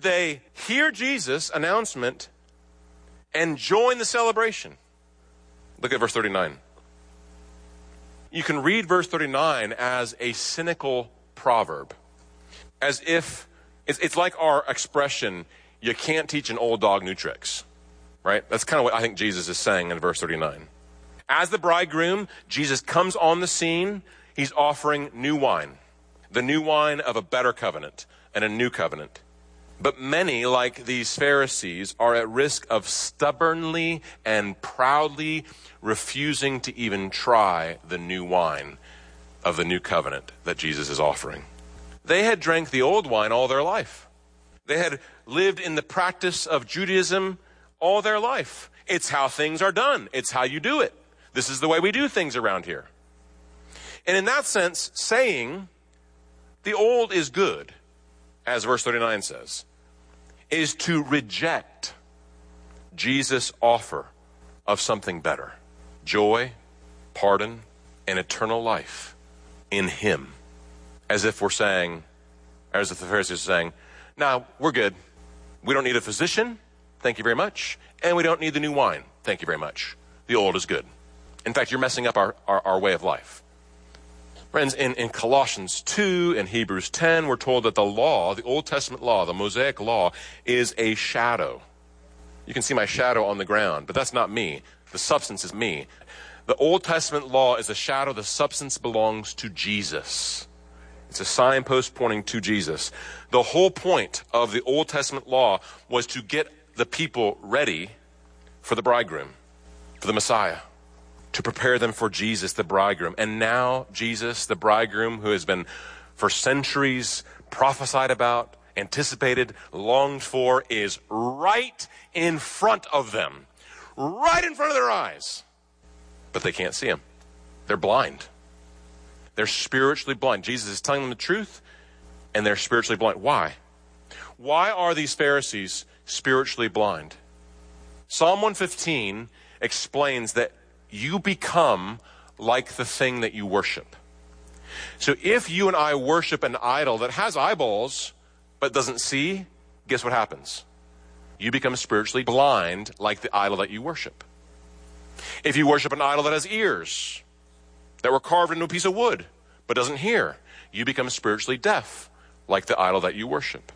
they hear Jesus' announcement and join the celebration? Look at verse 39. You can read verse 39 as a cynical proverb, as if it's like our expression, you can't teach an old dog new tricks, right? That's kind of what I think Jesus is saying in verse 39. As the bridegroom, Jesus comes on the scene. He's offering new wine, the new wine of a better covenant and a new covenant. But many, like these Pharisees, are at risk of stubbornly and proudly refusing to even try the new wine of the new covenant that Jesus is offering. They had drank the old wine all their life. They had lived in the practice of Judaism all their life. It's how things are done. It's how you do it. This is the way we do things around here. And in that sense, saying the old is good, as verse 39 says, is to reject Jesus' offer of something better. Joy, pardon, and eternal life in him. As if we're saying, as if the Pharisees are saying, no, we're good. We don't need a physician, thank you very much. And we don't need the new wine, thank you very much. The old is good. In fact, you're messing up our way of life. Friends, in Colossians 2 and Hebrews 10, we're told that the law, the Old Testament law, the Mosaic law, is a shadow. You can see my shadow on the ground, but that's not me. The substance is me. The Old Testament law is a shadow. The substance belongs to Jesus. It's a signpost pointing to Jesus. The whole point of the Old Testament law was to get the people ready for the bridegroom, for the Messiah, to prepare them for Jesus, the bridegroom. And now Jesus, the bridegroom, who has been for centuries prophesied about, anticipated, longed for, is right in front of them, right in front of their eyes. But they can't see him. They're blind. They're spiritually blind. Jesus is telling them the truth, and they're spiritually blind. Why? Why are these Pharisees spiritually blind? Psalm 115 explains that you become like the thing that you worship. So if you and I worship an idol that has eyeballs but doesn't see, guess what happens? You become spiritually blind like the idol that you worship. If you worship an idol that has ears that were carved into a piece of wood but doesn't hear, you become spiritually deaf like the idol that you worship.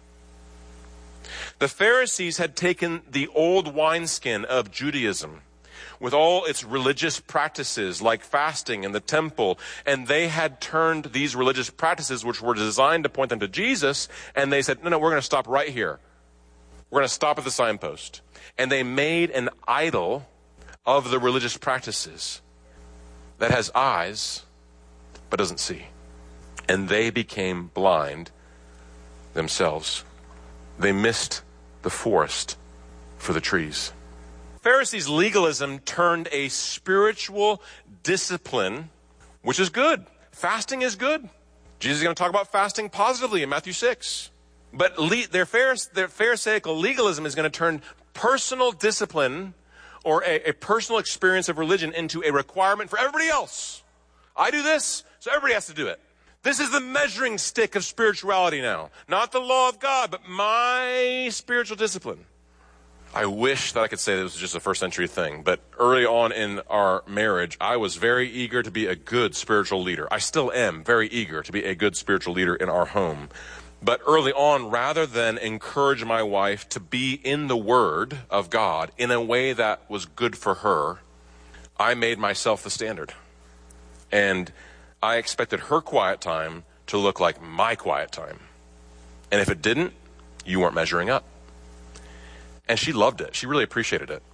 The Pharisees had taken the old wineskin of Judaism with all its religious practices like fasting and the temple, and they had turned these religious practices, which were designed to point them to Jesus, and they said, no, we're going to stop right here. We're going to stop at the signpost. And they made an idol of the religious practices that has eyes but doesn't see. And they became blind themselves. They missed the forest for the trees. Pharisees' legalism turned a spiritual discipline, which is good. Fasting is good. Jesus is going to talk about fasting positively in Matthew 6. But their Pharisaical legalism is going to turn personal discipline or a personal experience of religion into a requirement for everybody else. I do this, so everybody has to do it. This is the measuring stick of spirituality now. Not the law of God, but my spiritual discipline. I wish that I could say this was just a first century thing, but early on in our marriage, I was very eager to be a good spiritual leader. I still am very eager to be a good spiritual leader in our home. But early on, rather than encourage my wife to be in the Word of God in a way that was good for her, I made myself the standard. And I expected her quiet time to look like my quiet time. And if it didn't, you weren't measuring up. And she loved it. She really appreciated it.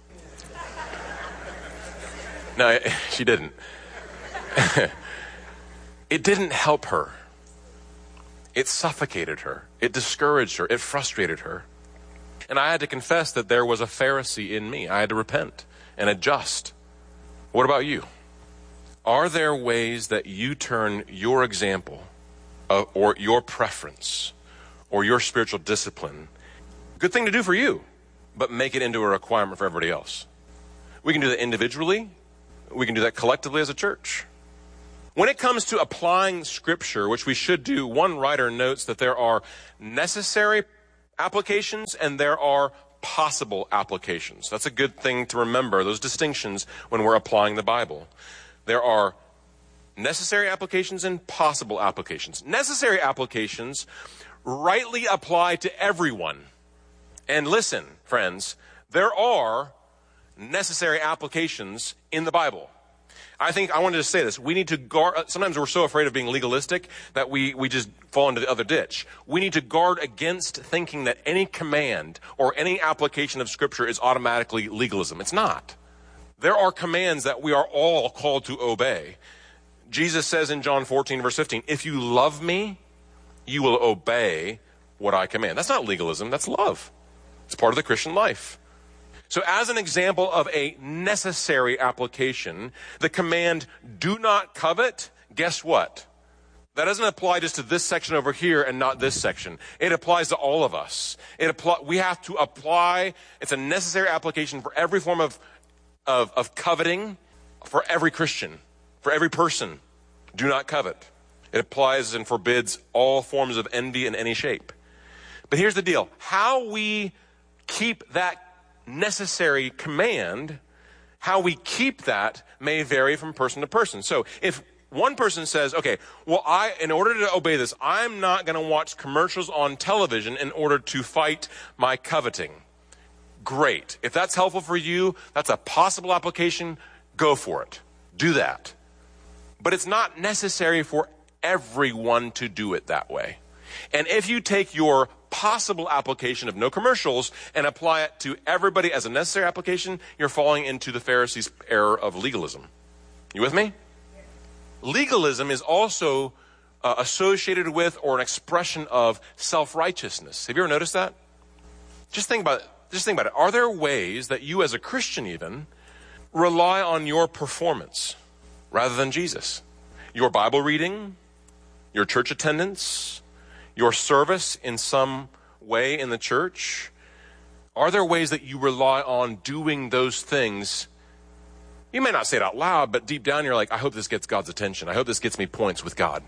No, she didn't. It didn't help her. It suffocated her. It discouraged her. It frustrated her. And I had to confess that there was a Pharisee in me. I had to repent and adjust. What about you? Are there ways that you turn your example or your preference or your spiritual discipline, good thing to do for you, but make it into a requirement for everybody else? We can do that individually. We can do that collectively as a church. When it comes to applying Scripture, which we should do, one writer notes that there are necessary applications and there are possible applications. That's a good thing to remember, those distinctions when we're applying the Bible. There are necessary applications and possible applications. Necessary applications rightly apply to everyone. And listen, friends, there are necessary applications in the Bible. I think I wanted to say this. We need to guard. Sometimes we're so afraid of being legalistic that we just fall into the other ditch. We need to guard against thinking that any command or any application of Scripture is automatically legalism. It's not. There are commands that we are all called to obey. Jesus says in John 14, verse 15, if you love me, you will obey what I command. That's not legalism. That's love. It's part of the Christian life. So as an example of a necessary application, the command, do not covet, guess what? That doesn't apply just to this section over here and not this section. It applies to all of us. We have to apply, it's a necessary application for every form of coveting, for every Christian, for every person. Do not covet. It applies and forbids all forms of envy in any shape. But here's the deal. How we keep that necessary command, how we keep that may vary from person to person. So if one person says, okay, well, in order to obey this, I'm not going to watch commercials on television in order to fight my coveting. Great. If that's helpful for you, that's a possible application, go for it. Do that. But it's not necessary for everyone to do it that way. And if you take your possible application of no commercials and apply it to everybody as a necessary application, you're falling into the Pharisees' error of legalism. You with me? Legalism is also associated with or an expression of self-righteousness. Have you ever noticed that? Just think about it. Are there ways that you as a Christian even rely on your performance rather than Jesus? Your Bible reading, your church attendance, your service in some way in the church? Are there ways that you rely on doing those things? You may not say it out loud, but deep down you're like, I hope this gets God's attention. I hope this gets me points with God.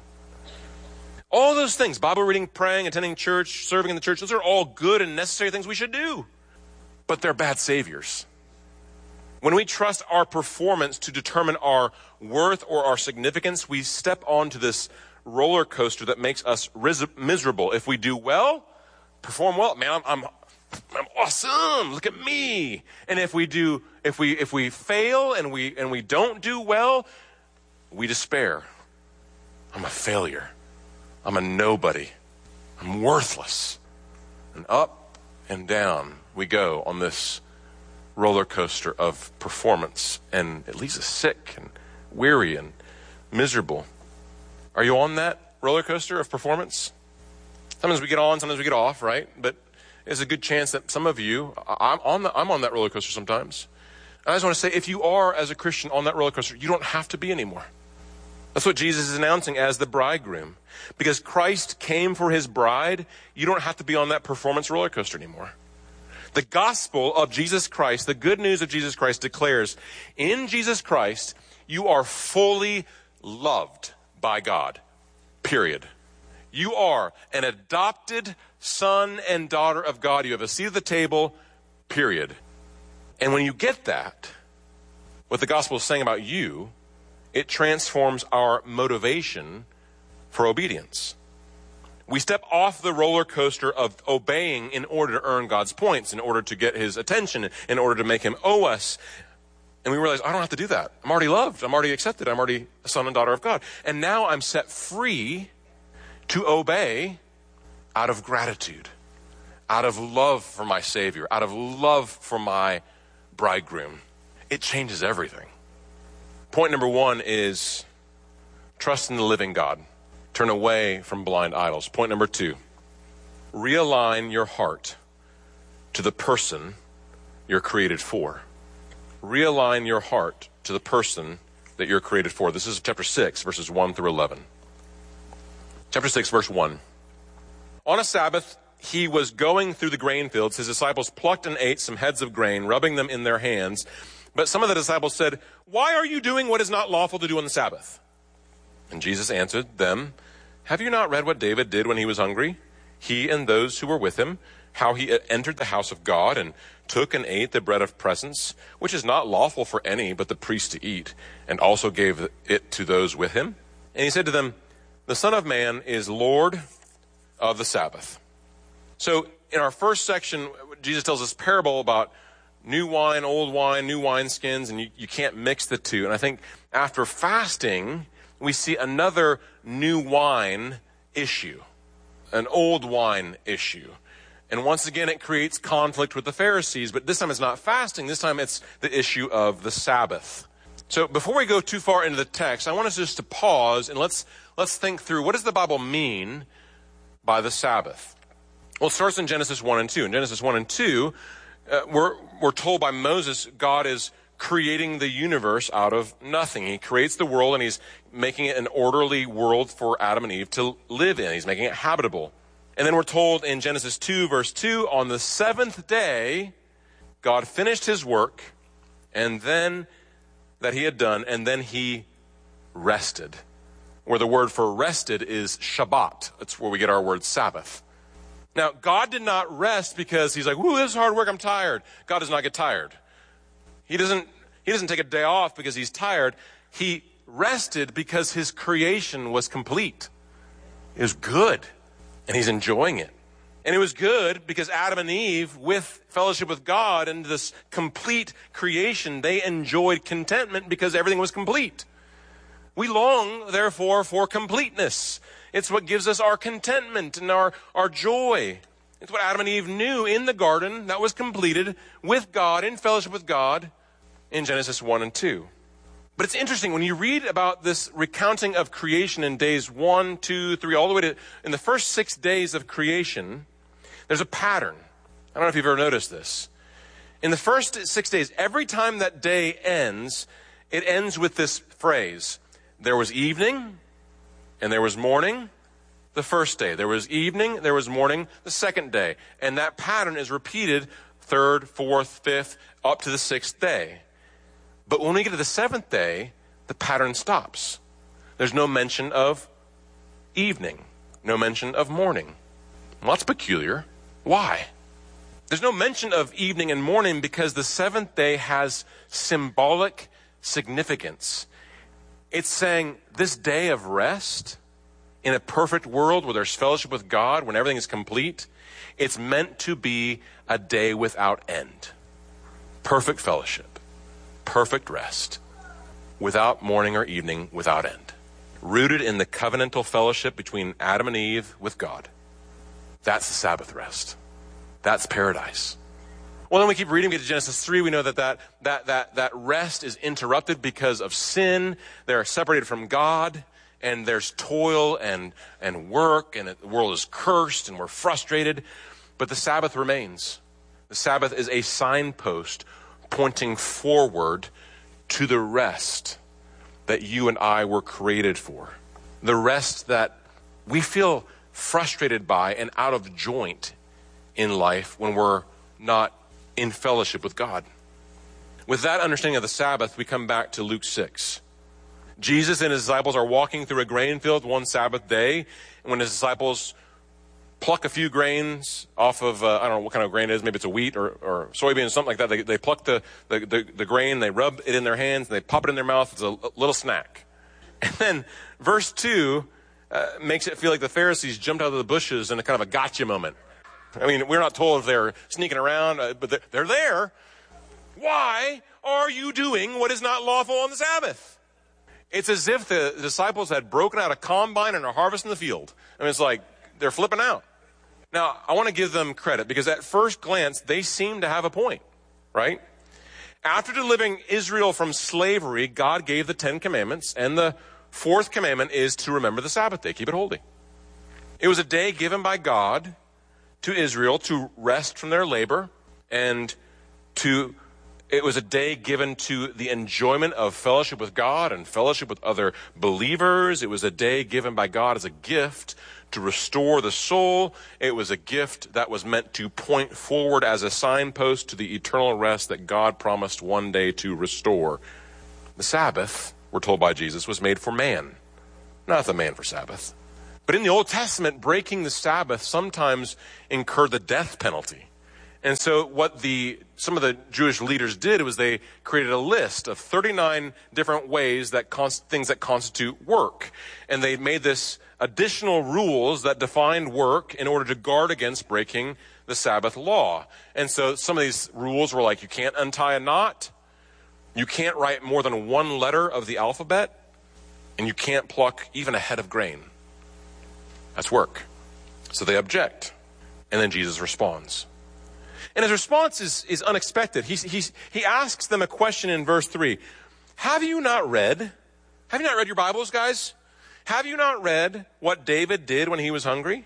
All those things, Bible reading, praying, attending church, serving in the church, those are all good and necessary things we should do. But they're bad saviors. When we trust our performance to determine our worth or our significance, we step onto this roller coaster that makes us miserable. If we do well, perform well, man, I'm awesome. Look at me. And if we fail and we don't do well, we despair. I'm a failure. I'm a nobody. I'm worthless. And up and down we go on this roller coaster of performance, and it leaves us sick and weary and miserable. Are you on that roller coaster of performance? Sometimes we get on, sometimes we get off, right? But there's a good chance that some of you, I'm on that roller coaster sometimes. And I just want to say, if you are, as a Christian, on that roller coaster, you don't have to be anymore. That's what Jesus is announcing as the bridegroom. Because Christ came for his bride, you don't have to be on that performance roller coaster anymore. The gospel of Jesus Christ, the good news of Jesus Christ declares, in Jesus Christ, you are fully loved by God, period. You are an adopted son and daughter of God. You have a seat at the table, period. And when you get that, what the gospel is saying about you, it transforms our motivation for obedience. We step off the roller coaster of obeying in order to earn God's points, in order to get his attention, in order to make him owe us. And we realize, I don't have to do that. I'm already loved. I'm already accepted. I'm already a son and daughter of God. And now I'm set free to obey out of gratitude, out of love for my Savior, out of love for my bridegroom. It changes everything. Point number one is trust in the living God. Turn away from blind idols. Point number two, realign your heart to the person you're created for. Realign your heart to the person that you're created for. This is chapter 6, verses 1 through 11. Chapter 6, verse 1. On a Sabbath, he was going through the grain fields. His disciples plucked and ate some heads of grain, rubbing them in their hands. But some of the disciples said, "Why are you doing what is not lawful to do on the Sabbath?" And Jesus answered them, "Have you not read what David did when he was hungry? He and those who were with him, how he entered the house of God and took and ate the bread of presence, which is not lawful for any but the priest to eat, and also gave it to those with him. And he said to them, the Son of Man is Lord of the Sabbath. So in our first section, Jesus tells this parable about new wine, new wineskins, and you can't mix the two. And I think after fasting, we see another new wine issue, an old wine issue. And once again, it creates conflict with the Pharisees, but this time it's not fasting. This time it's the issue of the Sabbath. So before we go too far into the text, I want us just to pause and let's think through, what does the Bible mean by the Sabbath? Well, it starts in Genesis 1 and 2. In Genesis 1 and 2, we're told by Moses, God is creating the universe out of nothing. He creates the world and he's making it an orderly world for Adam and Eve to live in. He's making it habitable. And then we're told in Genesis 2, verse 2, on the seventh day, God finished his work and then that he had done, and then he rested. Where the word for rested is Shabbat. That's where we get our word Sabbath. Now, God did not rest because he's like, whoo, this is hard work, I'm tired. God does not get tired. He doesn't take a day off because he's tired. He rested because his creation was complete. It was good, and he's enjoying it. And it was good because Adam and Eve, with fellowship with God and this complete creation, they enjoyed contentment because everything was complete. We long, therefore, for completeness. It's what gives us our contentment and our joy. It's what Adam and Eve knew in the garden that was completed with God, in fellowship with God, in Genesis 1 and 2. But it's interesting, when you read about this recounting of creation in days 1, 2, 3, all the way to in the first 6 days of creation, there's a pattern. I don't know if you've ever noticed this. In the first 6 days, every time that day ends, it ends with this phrase. There was evening, and there was morning the first day. There was evening, there was morning the second day. And that pattern is repeated third, fourth, fifth, up to the sixth day. But when we get to the seventh day, the pattern stops. There's no mention of evening, no mention of morning. Well, that's peculiar. Why? There's no mention of evening and morning because the seventh day has symbolic significance. It's saying this day of rest in a perfect world where there's fellowship with God, when everything is complete, it's meant to be a day without end. Perfect fellowship, perfect rest, without morning or evening, without end. Rooted in the covenantal fellowship between Adam and Eve with God. That's the Sabbath rest. That's paradise. Well, then we keep reading, we get to Genesis 3, we know that rest is interrupted because of sin. They're separated from God, and there's toil and work, and the world is cursed, and we're frustrated. But the Sabbath remains. The Sabbath is a signpost pointing forward to the rest that you and I were created for. The rest that we feel frustrated by and out of joint in life when we're not in fellowship with God. With that understanding of the Sabbath, we come back to Luke 6. Jesus and his disciples are walking through a grain field one Sabbath day, and when his disciples pluck a few grains off of, I don't know what kind of grain it is, maybe it's a wheat or soybean or something like that, they pluck the grain, they rub it in their hands, and they pop it in their mouth. It's a little snack. And then verse 2 makes it feel like the Pharisees jumped out of the bushes in a kind of a gotcha moment. I mean, we're not told if they're sneaking around, but they're there. Why are you doing what is not lawful on the Sabbath? It's as if the disciples had broken out a combine and are harvesting the field. I mean, it's like they're flipping out. Now, I want to give them credit because at first glance, they seem to have a point, right? After delivering Israel from slavery, God gave the 10 commandments, and the fourth commandment is to remember the Sabbath day, keep it holy. It was a day given by God to Israel to rest from their labor, and it was a day given to the enjoyment of fellowship with God and fellowship with other believers. It was a day given by God as a gift to restore the soul. It was a gift that was meant to point forward as a signpost to the eternal rest that God promised one day to restore. The Sabbath, we're told by Jesus, was made for man, not the man for Sabbath. But in the Old Testament, breaking the Sabbath sometimes incurred the death penalty. And so what some of the Jewish leaders did was they created a list of 39 different ways things that constitute work. And they made this additional rules that defined work in order to guard against breaking the Sabbath law. And so some of these rules were like, you can't untie a knot, you can't write more than one letter of the alphabet, and you can't pluck even a head of grain. That's work. So they object. And then Jesus responds. And his response is unexpected. He asks them a question in verse 3. Have you not read your Bibles, guys? Have you not read what David did when he was hungry?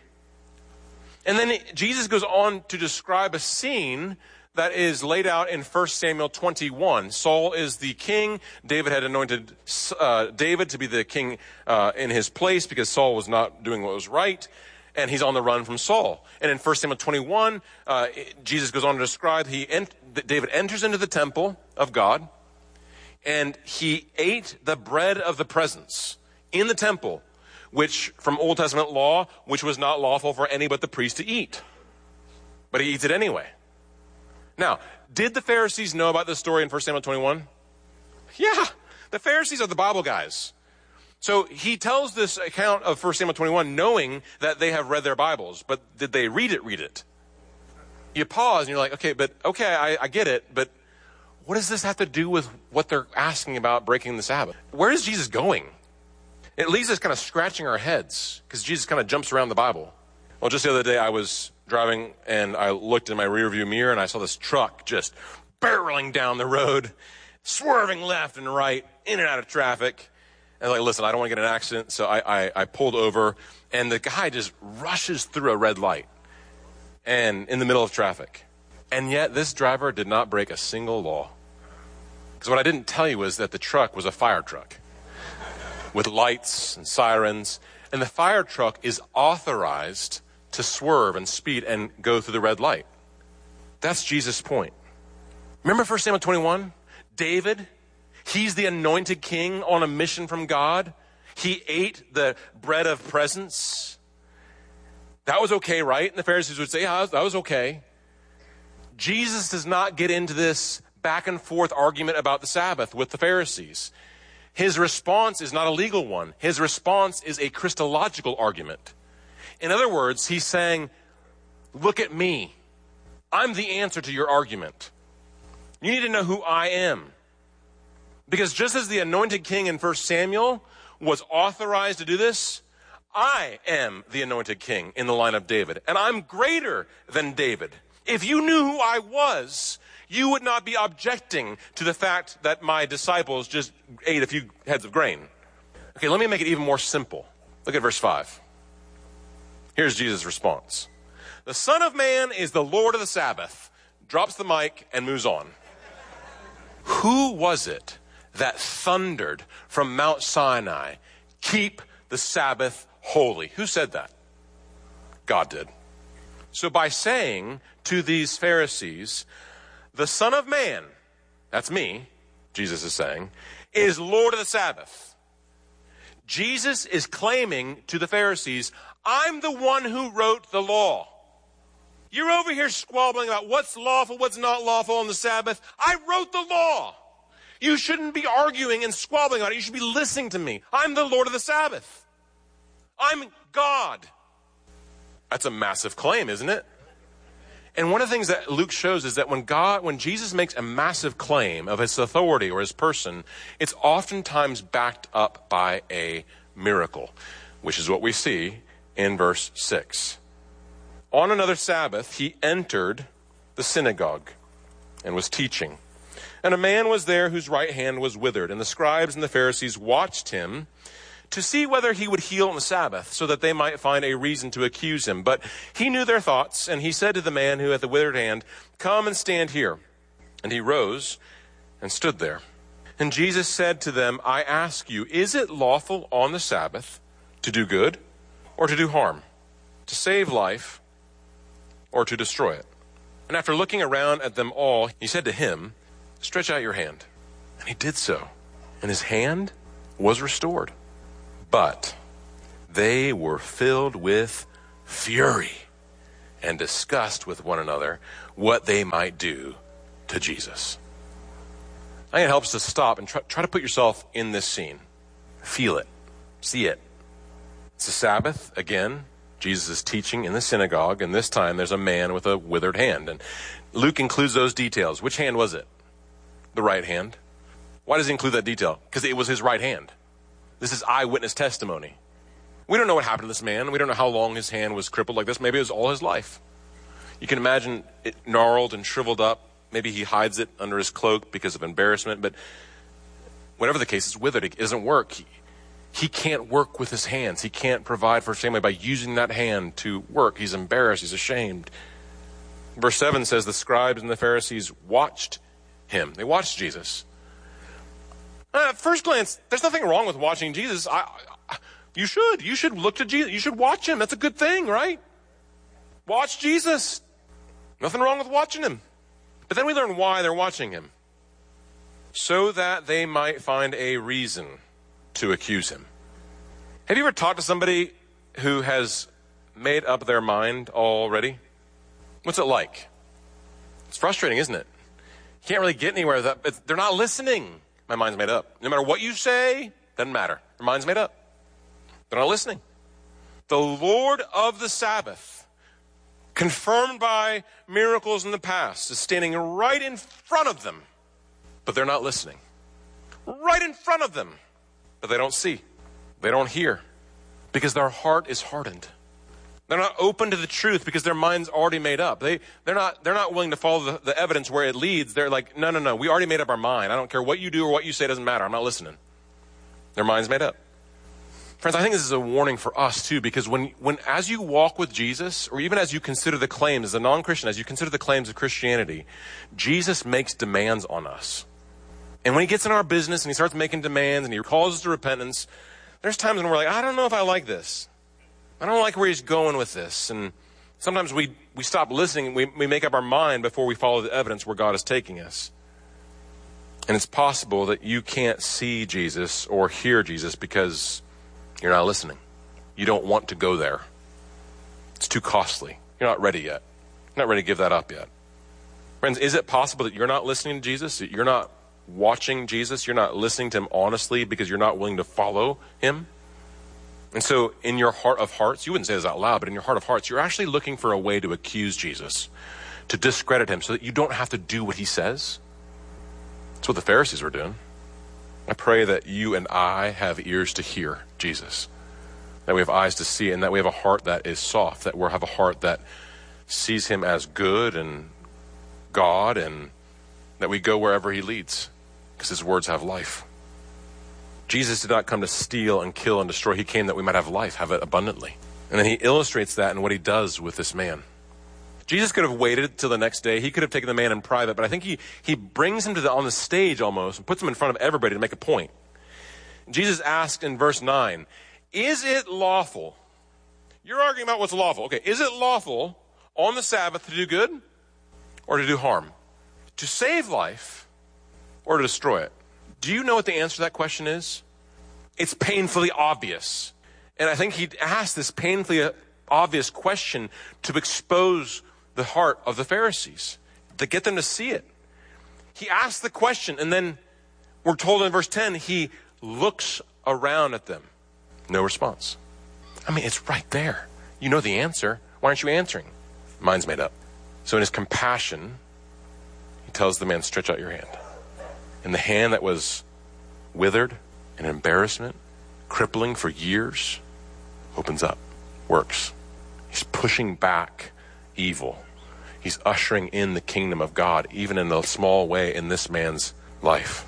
And then Jesus goes on to describe a scene that is laid out in 1 Samuel 21. Saul is the king. David had anointed David to be the king in his place because Saul was not doing what was right. And he's on the run from Saul. And in 1 Samuel 21, Jesus goes on to describe that David enters into the temple of God, and he ate the bread of the presence in the temple, which from Old Testament law, which was not lawful for any but the priest to eat. But he eats it anyway. Now, did the Pharisees know about this story in 1 Samuel 21? Yeah, the Pharisees are the Bible guys. So he tells this account of 1 Samuel 21 knowing that they have read their Bibles, but did they read it? You pause and you're like, okay, I get it, but what does this have to do with what they're asking about breaking the Sabbath? Where is Jesus going? It leaves us kind of scratching our heads because Jesus kind of jumps around the Bible. Well, just the other day I was driving and I looked in my rearview mirror and I saw this truck just barreling down the road, swerving left and right, in and out of traffic. And I'm like, listen, I don't want to get in an accident. So I pulled over and the guy just rushes through a red light and in the middle of traffic. And yet this driver did not break a single law. Because what I didn't tell you was that the truck was a fire truck with lights and sirens. And the fire truck is authorized to swerve and speed and go through the red light. That's Jesus' point. Remember 1 Samuel 21? David, he's the anointed king on a mission from God. He ate the bread of presence. That was okay, right? And the Pharisees would say, yeah, that was okay. Jesus does not get into this back and forth argument about the Sabbath with the Pharisees. His response is not a legal one. His response is a Christological argument. In other words, he's saying, look at me. I'm the answer to your argument. You need to know who I am. Because just as the anointed king in 1 Samuel was authorized to do this, I am the anointed king in the line of David. And I'm greater than David. If you knew who I was, you would not be objecting to the fact that my disciples just ate a few heads of grain. Okay, let me make it even more simple. Look at verse 5. Here's Jesus' response. The Son of Man is the Lord of the Sabbath. Drops the mic and moves on. Who was it that thundered from Mount Sinai, keep the Sabbath holy? Who said that? God did. So by saying to these Pharisees, the Son of Man, that's me, Jesus is saying, is Lord of the Sabbath. Jesus is claiming to the Pharisees, I'm the one who wrote the law. You're over here squabbling about what's lawful, what's not lawful on the Sabbath. I wrote the law. You shouldn't be arguing and squabbling on it. You should be listening to me. I'm the Lord of the Sabbath. I'm God. That's a massive claim, isn't it? And one of the things that Luke shows is that when Jesus makes a massive claim of his authority or his person, it's oftentimes backed up by a miracle, which is what we see in verse 6. On another Sabbath, he entered the synagogue and was teaching. And a man was there whose right hand was withered, and the scribes and the Pharisees watched him to see whether he would heal on the Sabbath, so that they might find a reason to accuse him. But he knew their thoughts, and he said to the man who had the withered hand, come and stand here. And he rose and stood there. And Jesus said to them, I ask you, is it lawful on the Sabbath to do good or to do harm, to save life or to destroy it? And after looking around at them all, he said to him, stretch out your hand. And he did so, and his hand was restored. But they were filled with fury and discussed with one another what they might do to Jesus. I think it helps to stop and try to put yourself in this scene. Feel it. See it. It's the Sabbath. Again, Jesus is teaching in the synagogue, and this time there's a man with a withered hand. And Luke includes those details. Which hand was it? The right hand. Why does he include that detail? Because it was his right hand. This is eyewitness testimony. We don't know what happened to this man. We don't know how long his hand was crippled like this. Maybe it was all his life. You can imagine it gnarled and shriveled up. Maybe he hides it under his cloak because of embarrassment. But whatever the case, it's withered. It doesn't work. He can't work with his hands. He can't provide for his family by using that hand to work. He's embarrassed. He's ashamed. Verse 7 says the scribes and the Pharisees watched him. They watched Jesus. At first glance, there's nothing wrong with watching Jesus. You should look to Jesus. You should watch him. That's a good thing, right? Watch Jesus. Nothing wrong with watching him. But then we learn why they're watching him. So that they might find a reason to accuse him. Have you ever talked to somebody who has made up their mind already? What's it like? It's frustrating, isn't it? You can't really get anywhere with that. They're not listening. My mind's made up. No matter what you say, doesn't matter. Your mind's made up. They're not listening. The Lord of the Sabbath, confirmed by miracles in the past, is standing right in front of them, but they're not listening. Right in front of them, but they don't see. They don't hear, because their heart is hardened. They're not open to the truth because their mind's already made up. They're not willing to follow the evidence where it leads. They're like, no, we already made up our mind. I don't care what you do or what you say, doesn't matter. I'm not listening. Their mind's made up. Friends, I think this is a warning for us too, because when as you walk with Jesus, or even as you consider the claims, as a non-Christian, as you consider the claims of Christianity, Jesus makes demands on us. And when he gets in our business and he starts making demands and he calls us to repentance, there's times when we're like, I don't know if I like this. I don't like where he's going with this. And sometimes we stop listening. We make up our mind before we follow the evidence where God is taking us. And it's possible that you can't see Jesus or hear Jesus because you're not listening. You don't want to go there. It's too costly. You're not ready yet. You're not ready to give that up yet. Friends, is it possible that you're not listening to Jesus? That you're not watching Jesus? You're not listening to him honestly because you're not willing to follow him? And so in your heart of hearts, you wouldn't say this out loud, but in your heart of hearts, you're actually looking for a way to accuse Jesus, to discredit him so that you don't have to do what he says. That's what the Pharisees were doing. I pray that you and I have ears to hear Jesus, that we have eyes to see, and that we have a heart that is soft, that we have a heart that sees him as good and God, and that we go wherever he leads because his words have life. Jesus did not come to steal and kill and destroy. He came that we might have life, have it abundantly. And then he illustrates that in what he does with this man. Jesus could have waited till the next day. He could have taken the man in private, but I think he brings him on the stage almost and puts him in front of everybody to make a point. Jesus asked in verse 9, is it lawful? You're arguing about what's lawful. Okay, is it lawful on the Sabbath to do good or to do harm? To save life or to destroy it? Do you know what the answer to that question is? It's painfully obvious. And I think he asked this painfully obvious question to expose the heart of the Pharisees, to get them to see it. He asked the question, and then we're told in verse 10, he looks around at them. No response. I mean, it's right there. You know the answer. Why aren't you answering? Mine's made up. So in his compassion, he tells the man, stretch out your hand. And the hand that was withered and embarrassment, crippling for years, opens up, works. He's pushing back evil. He's ushering in the kingdom of God, even in a small way in this man's life.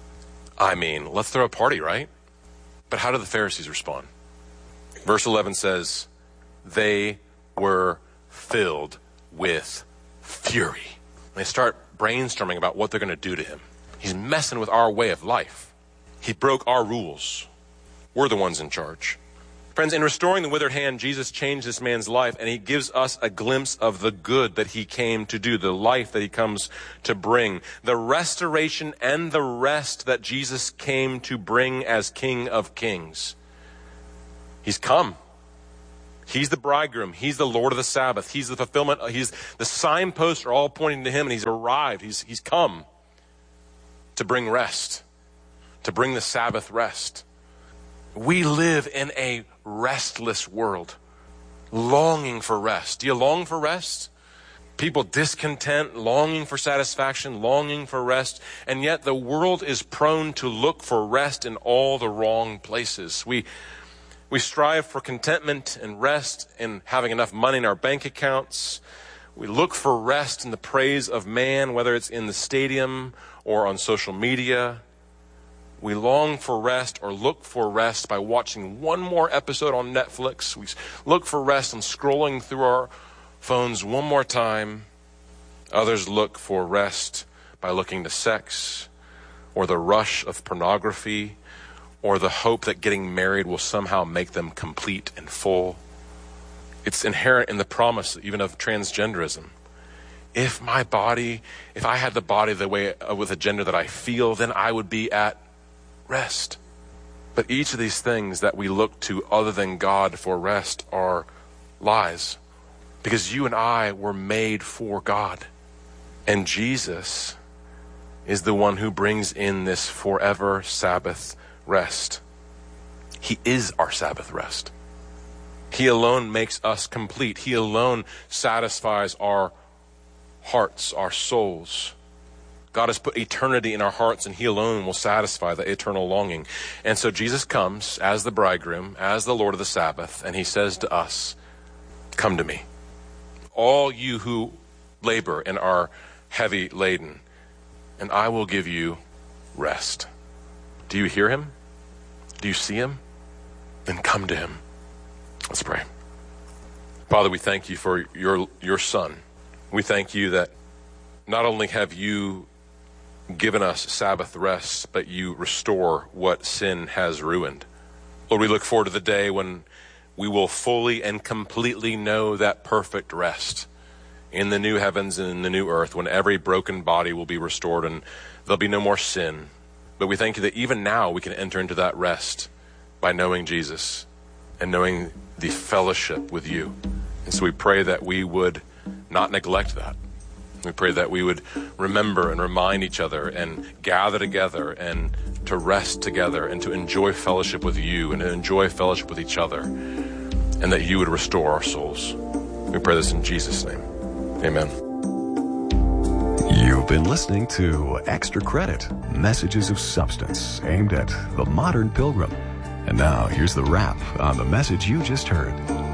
I mean, let's throw a party, right? But how do the Pharisees respond? Verse 11 says, they were filled with fury. They start brainstorming about what they're going to do to him. He's messing with our way of life. He broke our rules. We're the ones in charge. Friends, in restoring the withered hand, Jesus changed this man's life, and he gives us a glimpse of the good that he came to do, the life that he comes to bring, the restoration and the rest that Jesus came to bring as King of Kings. He's come. He's the bridegroom. He's the Lord of the Sabbath. He's the fulfillment. He's the signposts are all pointing to him, and he's arrived. He's come to bring rest, to bring the Sabbath rest. We live in a restless world, longing for rest. Do you long for rest? People discontent, longing for satisfaction, longing for rest, and yet the world is prone to look for rest in all the wrong places. We strive for contentment and rest in having enough money in our bank accounts. We look for rest in the praise of man, whether it's in the stadium or on social media. We long for rest or look for rest by watching one more episode on Netflix. We look for rest in scrolling through our phones one more time. Others look for rest by looking to sex or the rush of pornography or the hope that getting married will somehow make them complete and full. It's inherent in the promise even of transgenderism. If I had the body the way with a gender that I feel, then I would be at rest. But each of these things that we look to other than God for rest are lies. Because you and I were made for God. And Jesus is the one who brings in this forever Sabbath rest. He is our Sabbath rest. He alone makes us complete. He alone satisfies our hearts, our souls. God has put eternity in our hearts, and he alone will satisfy the eternal longing. And so Jesus comes as the bridegroom, as the Lord of the Sabbath, and he says to us, come to me, all you who labor and are heavy laden, and I will give you rest. Do you hear him? Do you see him? Then come to him. Let's pray. Father, we thank you for your Son. We thank you that not only have you given us Sabbath rest, but you restore what sin has ruined. Lord, we look forward to the day when we will fully and completely know that perfect rest in the new heavens and in the new earth, when every broken body will be restored and there'll be no more sin. But we thank you that even now we can enter into that rest by knowing Jesus and knowing the fellowship with you. And so we pray that we would not neglect that. We pray that we would remember and remind each other and gather together and to rest together and to enjoy fellowship with you and to enjoy fellowship with each other, and that you would restore our souls. We pray this in Jesus' name. Amen. You've been listening to Extra Credit, Messages of Substance, aimed at the modern pilgrim. And now here's the wrap on the message you just heard.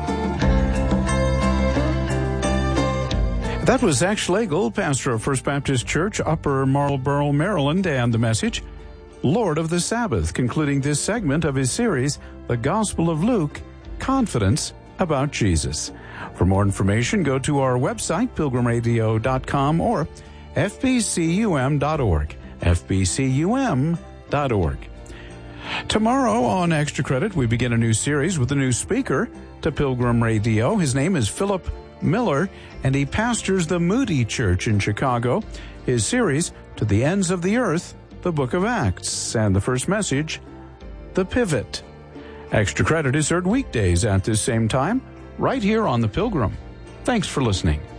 That was Zach Schlegel, pastor of First Baptist Church, Upper Marlboro, Maryland, and the message, Lord of the Sabbath, concluding this segment of his series, The Gospel of Luke, Confidence About Jesus. For more information, go to our website, pilgrimradio.com or fbcum.org, fbcum.org. Tomorrow on Extra Credit, we begin a new series with a new speaker to Pilgrim Radio. His name is Philip Miller, and he pastors the Moody Church in Chicago. His series, To the Ends of the Earth, the Book of Acts, and the first message, The Pivot. Extra Credit is heard weekdays at this same time, right here on The Pilgrim. Thanks for listening.